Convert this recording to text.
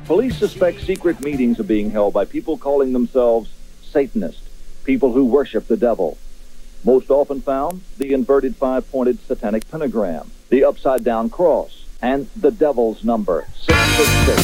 Police suspect secret meetings are being held by people calling themselves Satanists, people who worship the devil. Most often found, the inverted five-pointed satanic pentagram, the upside-down cross, and the devil's number, 666.